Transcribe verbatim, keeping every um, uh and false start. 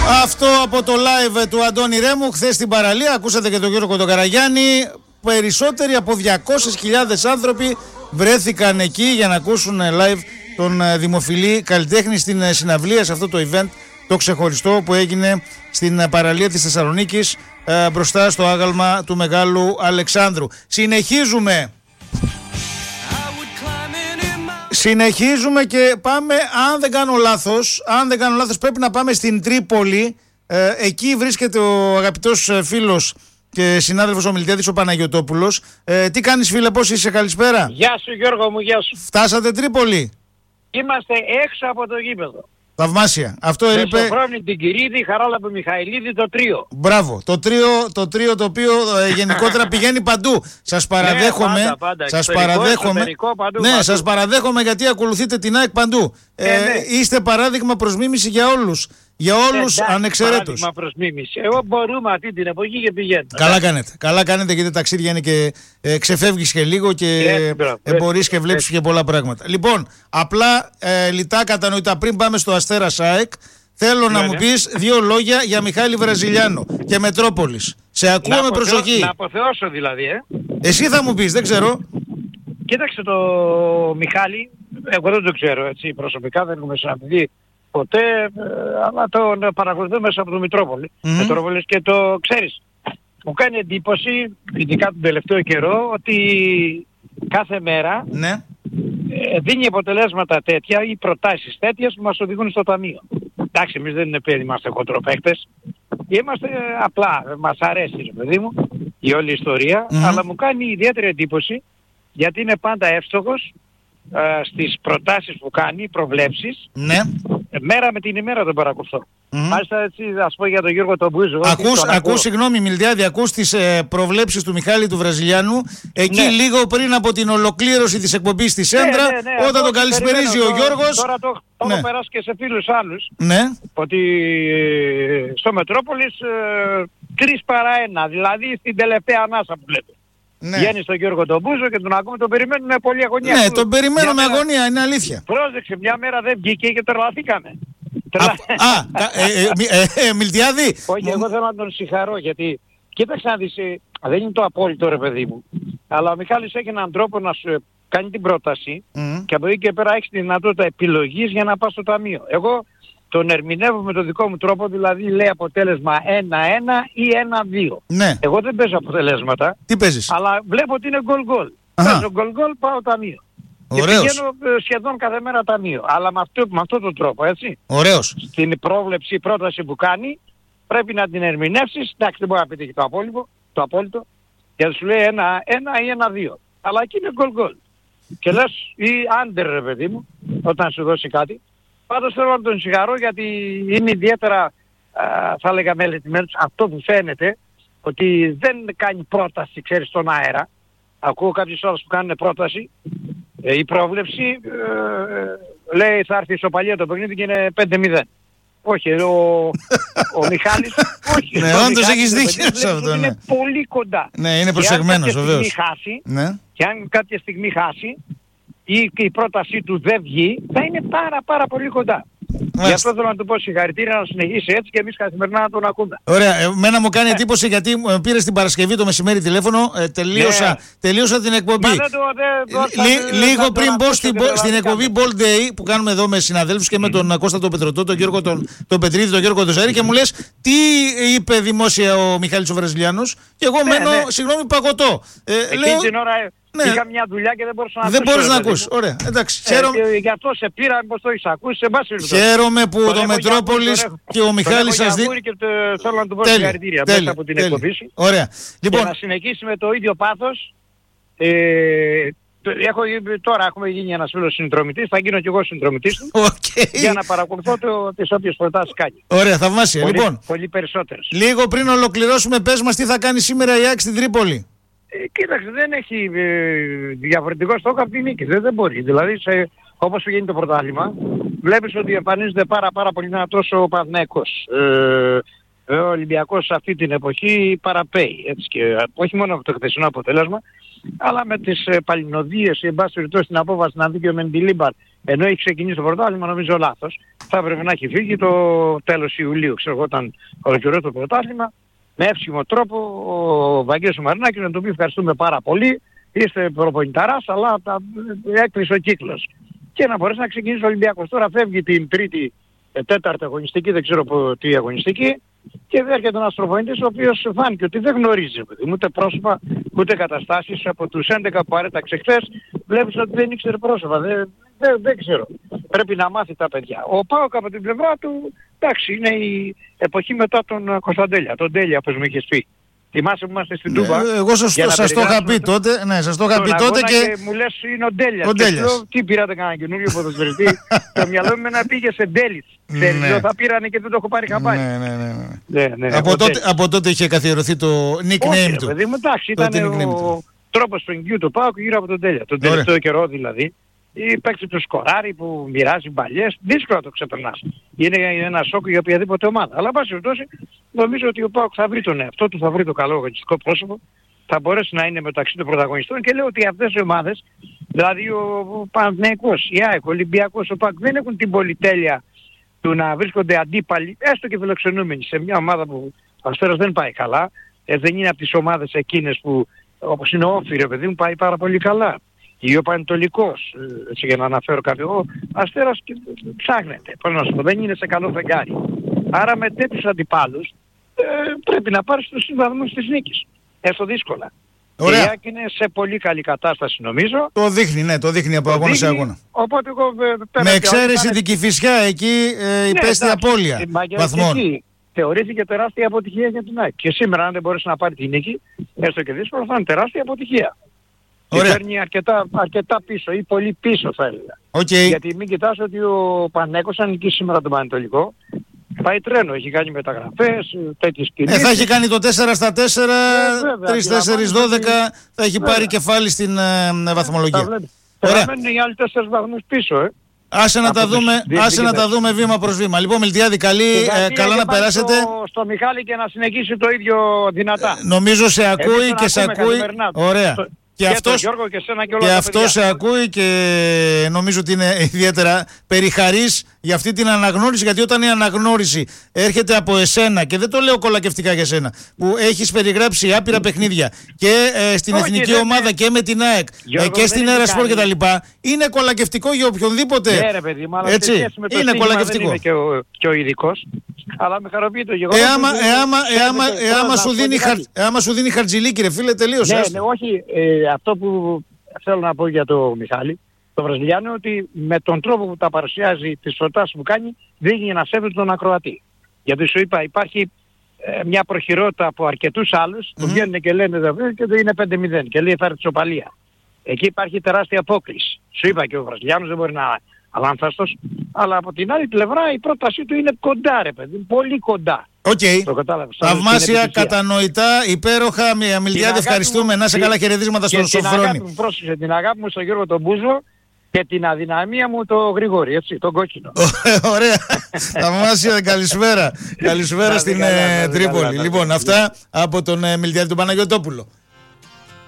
Αυτό από το live του Αντώνη Ρέμου χθες στην παραλία. Ακούσατε και τον Γιώργο τον Καραγιάννη. Περισσότεροι από διακόσιες χιλιάδες άνθρωποι βρέθηκαν εκεί για να ακούσουν live τον δημοφιλή καλλιτέχνη στην συναυλία, σε αυτό το event το ξεχωριστό που έγινε στην παραλία της Θεσσαλονίκης, ε, μπροστά στο άγαλμα του Μεγάλου Αλεξάνδρου. Συνεχίζουμε. Συνεχίζουμε και πάμε, αν δεν κάνω λάθος, αν δεν κάνω λάθος πρέπει να πάμε στην Τρίπολη. Ε, εκεί βρίσκεται ο αγαπητός φίλος και συνάδελφος ο Μιλτιάδης ο Παναγιωτόπουλος. Ε, τι κάνεις φίλε, πώς είσαι, καλησπέρα? Γεια σου Γιώργο μου, γεια σου. Φτάσατε Τρίπολη? Είμαστε έξω από το γήπεδο. Θαυμάσια. Αυτό έλειπε. Μεσοφρόνη, την Κυρίδη, Χαράλαμπο Μιχαηλίδη, το τρίο. Μπράβο. Το τρίο το, τρίο το οποίο ε, γενικότερα πηγαίνει παντού. Σας παραδέχομαι. Ναι, πάντα, πάντα. Σας Εξωτερικό, παραδέχομαι. παντού, Ναι, παντού. σας παραδέχομαι γιατί ακολουθείτε την ΑΕΚ παντού. Ε, ε, ναι. Είστε παράδειγμα προς μίμηση για όλους. Για όλους ε, ανεξαιρέτως. Παράδειγμα προς μίμηση. Εγώ μπορούμε αυτή την εποχή και πηγαίνουμε. Καλά κάνετε. Καλά κάνετε γιατί τα ταξίδια είναι και ε, ξεφεύγεις και λίγο και ε, μπορείς και βλέπεις και πολλά πράγματα. Λοιπόν, απλά ε, λιτά κατανοητά πριν πάμε στο Αστέρα ΣΑΕΚ, θέλω ναι, να μου ναι. πεις δύο λόγια για Μιχάλη Βραζιλιάνο και Μετρόπολης. Σε ακούω να με αποθεώ, προσοχή. Να αποθεώσω δηλαδή, ε. Εσύ θα μου πεις, δεν ξέρω. Κοίταξε το Μιχάλη, εγώ δεν το ξέρω έτσι προσωπικά, δεν έχουμε συναντηθεί ποτέ, ε, αλλά τον παρακολουθώ μέσα από το Μητρόπολη. Mm-hmm. Μετρόπολης και το ξέρεις. Μου κάνει εντύπωση, ειδικά τον τελευταίο καιρό, ότι κάθε μέρα ναι. ε, δίνει αποτελέσματα τέτοια ή προτάσεις τέτοιες που μας οδηγούν στο ταμείο. Εντάξει, εμείς δεν είναι παιδί, είμαστε χοντροπαίκτες. Είμαστε απλά, μας αρέσει ρε παιδί μου η όλη ιστορία, mm-hmm. αλλά μου κάνει ιδιαίτερη εντύπωση γιατί είναι πάντα εύστοχος ε, στις προτάσεις που κάνει, προβλέψεις. Ναι. Μέρα με την ημέρα τον παρακολουθώ. Mm-hmm. Μάλιστα έτσι ας πω για τον Γιώργο τον Μπούζο. Ακούς, ακούς συγγνώμη Μιλτιάδη, ακούς τις ε, προβλέψεις του Μιχάλη του Βραζιλιάνου εκεί ναι. λίγο πριν από την ολοκλήρωση της εκπομπής στη Σέντρα, ναι, ναι, ναι, όταν τον καλησπερίζει ο Γιώργος. Τώρα το, το ναι. έχω περάσει και σε φίλους άλλους. Ναι. Ότι ε, στο Μετρόπολης ε, τρεις παρά ένα, δηλαδή στην τελευταία ανάσα που λέτε. Ναι. Βγαίνει στον Γιώργο τον Μπούζο και τον ακούμε, τον περιμένουμε με πολλή αγωνία. Ναι, τον περιμένω με αγωνία, είναι αλήθεια. Πρόσεξε, μια μέρα δεν βγήκε και τρελαθήκαμε. Α, α ε, ε, ε, ε, Μιλτιάδη. Όχι, εγώ θέλω να τον συγχαρώ γιατί κοίταξε να δεις, δεν είναι το απόλυτο ρε παιδί μου, αλλά ο Μιχάλης έχει έναν τρόπο να σου κάνει την πρόταση mm. και από εκεί και πέρα έχει τη δυνατότητα επιλογής για να πας στο ταμείο. Εγώ τον ερμηνεύω με τον δικό μου τρόπο, δηλαδή λέει αποτέλεσμα ένα ένα ή ένα δύο. Ναι. Εγώ δεν παίζω αποτελέσματα. Τι παίζεις? Αλλά βλέπω ότι είναι γκολ-γκολ. Παίζω γκολ-γκολ, πάω ταμείο. Ωραίος. Και πηγαίνω σχεδόν κάθε μέρα ταμείο. Αλλά με, αυτό, με αυτόν τον τρόπο, έτσι. Ωραίος. Στην πρόβλεψη, πρόταση που κάνει, πρέπει να την ερμηνεύσεις. Εντάξει, δεν μπορεί να πετύχει το απόλυτο, το απόλυτο. Γιατί σου λέει ένα, ένα ή ένα δύο. Αλλά εκεί είναι γκολ-γκολ. Και λες, ή άντερ ρε παιδί μου, όταν σου δώσει κάτι. Πάντως θέλω να τον συγχαρώ γιατί είναι ιδιαίτερα, α, θα έλεγα μελετημένος, αυτό που φαίνεται, ότι δεν κάνει πρόταση, ξέρεις, στον αέρα. Ακούω κάποιες ώρες που κάνουν πρόταση, ε, η πρόβλεψη ε, λέει θα έρθει η ισοπαλία το παιχνίδι και είναι πέντε μηδέν. Όχι, ο, ο Μιχάλης, όχι. Ναι, όντως έχεις δίκιο σε αυτό. Είναι πολύ κοντά. Ναι, είναι προσεγμένος βεβαίως. Ναι. Και αν κάποια στιγμή χάσει ή η πρότασή του δεν βγει, θα είναι πάρα πάρα πολύ κοντά. Γι' αυτό θέλω να του πω συγχαρητήρια να συνεχίσει έτσι και εμείς καθημερινά να τον ακούμε. Ωραία. Εμένα μου κάνει εντύπωση γιατί μου πήρε την Παρασκευή το μεσημέρι τηλέφωνο. Ε, τελείωσα, ναι. τελείωσα την εκπομπή. Μα δεν το, δεν, Λί, δεν, λίγο δεν πριν μπω στην, στην εκπομπή Bold Day που κάνουμε εδώ με συναδέλφους και mm. με τον Κώστα τον Πετρωτό, τον Γιώργο τον, τον Πετρίδη, τον Γιώργο τον Ζαρή και μου λες τι είπε δημόσια ο Μιχάλης ο Βραζιλιάνος και εγώ ναι, μένω, ναι. συγγνώμη, παγωτό. Ε, λέω, την ώρα... Ναι. Είχα μια δουλειά και δεν μπορούσα να δεν ακούσω. Δεν μπορείς να ακούς. Ωραία. Εντάξει. Ε, Χαίρομαι... ε, γι' αυτό σε πήρα, πως το έχεις ακούσει. Σε μπάση Χαίρομαι που το, το Μετρόπολης και ο Μιχάλης σας δίνει. Και το, θέλω να του πω συγχαρητήρια μέσα από την εκπομπή σου. Ωραία. Λοιπόν... Και να συνεχίσει με το ίδιο πάθος. Ε, έχω, τώρα έχουμε γίνει ένας φίλος συνδρομητής, θα γίνω κι εγώ συνδρομητής του. Okay. Για να παρακολουθώ το, τις όποιες προτάσεις κάνει. Ωραία, θαυμάσια. Πολύ, λοιπόν, πολύ περισσότερες. Λίγο πριν ολοκληρώσουμε, πες μας τι θα κάνει σήμερα η ΑΕΚ στην Τρίπολη. Ε, κοίταξε, δεν έχει ε, διαφορετικό στόχο από την νίκη. Δεν, δεν μπορεί. Δηλαδή, σε, όπως γίνει το πρωτάθλημα, βλέπεις ότι εμφανίζεται πάρα πάρα πολύ δυνατός ο Παναθηναϊκός. Ε, ο Ολυμπιακός σε αυτή την εποχή παραπέει. Έτσι, και, όχι μόνο από το χθεσινό αποτέλεσμα, αλλά με τις ε, παλινοδίες, εν πάση περιπτώσει την απόβαση να δει και ο Μεντιλίμπαρ ενώ έχει ξεκινήσει το πρωτάθλημα, νομίζω λάθος. Θα έπρεπε να έχει φύγει το τέλος Ιουλίου, ξέρω εγώ, όταν ολοκληρώσει το πρωτάθλημα. Με εύσχυμο τρόπο ο Βαγγέλης ο Μαρινάκης, να τον οποίο ευχαριστούμε πάρα πολύ. Είστε προπονηταράς, αλλά τα, έκλεισε ο κύκλος. Και να μπορέσει να ξεκινήσει ο Ολυμπιακός. Τώρα φεύγει την τρίτη, τέταρτη αγωνιστική, δεν ξέρω τι αγωνιστική, και έρχεται ένας προπονητής ο οποίος φάνηκε ότι δεν γνωρίζει ούτε πρόσωπα, ούτε καταστάσεις. Από τους έντεκα που άρεταξε χθες, βλέπεις ότι δεν ήξερε πρόσωπα. Δεν, δεν, δεν ξέρω. Πρέπει να μάθει τα παιδιά. Ο ΠΑΟΚ από την πλευρά του, εντάξει, είναι η εποχή μετά τον Κωνσταντέλια. Τον Τέλια, όπως μου είχες πει. Θυμάσαι που είμαστε στην Τούμπα. Ε, εγώ σας, σας το είχα πει τότε. Ναι, σας το είχα πει τότε και... και μου λες είναι ο Ντέλιας. Ο Ντέλιας. Λέω, τι πήρατε κανένα καινούριο ποδοσφαιριστή. Το μυαλό μου να πήγε σε Ντέλης. Ναι. Θα πήρανε και δεν το έχω πάρει χαμπάρι. Ναι, ναι, ναι, ναι. ναι, ναι από, τότε, από τότε είχε καθιερωθεί το nickname Όχι, του. Παιδί μου, εντάξει, ήταν ο τρόπος παιχνιδιού του ΠΑΟΚ γύρω από τον Τέλια. Τον τελευταίο καιρό δηλαδή. Ή παίξει του σκοράρι που μοιράζει μπαλιές, δύσκολα το ξεπερνάς. Είναι ένα σοκ για οποιαδήποτε ομάδα. Αλλά πάση περιπτώσει νομίζω ότι ο ΠΑΟΚ θα βρει τον εαυτό του, θα βρει το καλό αγωνιστικό πρόσωπο, θα μπορέσει να είναι μεταξύ των πρωταγωνιστών και λέω ότι αυτές οι ομάδες, δηλαδή ο Παναθηναϊκός, η ΑΕΚ, ο Ολυμπιακός, ο ΠΑΟΚ δεν έχουν την πολυτέλεια του να βρίσκονται αντίπαλοι, έστω και φιλοξενούμενοι, σε μια ομάδα που ο Αστέρας δεν πάει καλά, ε, δεν είναι από τις ομάδες εκείνες που, όπως είναι ο Όφη, παιδί μου, πάει πάρα πολύ καλά. Ή ο Πανετολικός, έτσι για να αναφέρω κάποιο, ο Αστέρας ψάχνεται, πώς να σου πω, δεν είναι σε καλό φεγγάρι. Άρα με τέτοιους αντιπάλους ε, πρέπει να πάρεις τους βαθμούς της νίκης, έστω δύσκολα. Ωραία. Η ΑΕΚ είναι σε πολύ καλή κατάσταση νομίζω. Το δείχνει, ναι, το δείχνει από αγώνα σε αγώνα. Οπότε εγώ, ε, με εξαίρεση την Κηφισιά, εκεί ε, υπέστη ναι, απώλεια βαθμών. Εκεί θεωρήθηκε τεράστια αποτυχία για την ΑΕΚ. Και σήμερα αν δεν μπορέσει να πάρει τη νίκη, έστω και δύσκολα, θα είναι τεράστια αποτυχία. Και παίρνει αρκετά, αρκετά πίσω ή πολύ πίσω θα έλεγα. Okay. Γιατί μην κοιτάς ότι ο Πανέκος αν νικήσει σήμερα τον Πανετολικό, πάει τρένο, έχει κάνει μεταγραφές, τέτοιες κινήσεις. Ε, θα έχει κάνει το τέσσερα στα τέσσερα, τρία τέσσερα δώδεκα, θα έχει βέβαια πάρει κεφάλι στην ε, βαθμολογία. Τώρα μένουν οι άλλοι τέσσερις βαθμούς πίσω, ε. Άσε να, τα δούμε, άσε να τα δούμε βήμα προς βήμα. Λοιπόν, Μιλτιάδη, καλή, ε, καλά να περάσετε. Στο, στο Μιχάλη και να συνεχίσει το ίδιο δυνατά. Ε, νομίζω σε ακούει Εμείς και σε ακούει. Ωραία. Στο... Και, και αυτός, Γιώργο και, και, και αυτό σε ακούει και νομίζω ότι είναι ιδιαίτερα περιχαρής για αυτή την αναγνώριση, γιατί όταν η αναγνώριση έρχεται από εσένα, και δεν το λέω κολακευτικά για σένα, που έχεις περιγράψει άπειρα παιχνίδια και ε, στην Όχι, εθνική ομάδα είναι... και με την ΑΕΚ Γιώργο, ε, και στην Έρα Σπορ και τα λοιπά, είναι κολακευτικό για οποιονδήποτε. Ναι ρε παιδί, αλλά έτσι, με το είναι κολακευτικό. Δεν είμαι και ο, και ο ειδικός, αλλά με χαροποιεί το γεγονός. Εάμα σου δίνει χαρτζηλίκι ρε φίλε, τελείωσε. Ναι, ναι, όχι, ε, αυτό που θέλω να πω για το Μιχάλη, το Βραζιλιάνο, ότι με τον τρόπο που τα παρουσιάζει, τις προτάσεις που κάνει, δείχνει να σέβεται τον ακροατή. Γιατί σου είπα, υπάρχει ε, μια προχειρότητα από αρκετούς άλλους mm-hmm. που βγαίνουν και λένε εδώ και δεν είναι πέντε μηδέν και λέει θα έρθει ισοπαλία. Εκεί υπάρχει τεράστια απόκληση. Σου είπα και ο Βραζιλιάνος δεν μπορεί να αλάνθαστος, αλλά από την άλλη πλευρά η πρότασή του είναι κοντά ρε παιδί, πολύ κοντά. Οκ. Okay. Θαυμάσια, κατανοητά, υπέροχα. Μιλτιάδη, ευχαριστούμε. Να σε καλά, χαιρετίσματα στον Σοφρόνη. Πρόσεξε την αγάπη μου στον Γιώργο τον Μπούζο και την αδυναμία μου το Γρηγόρη, έτσι, τον κόκκινο. Ωραία. Θαυμάσια, καλησπέρα. Καλησπέρα στην Τρίπολη. Λοιπόν, αυτά από τον Μιλτιάδη τον Παναγιωτόπουλο.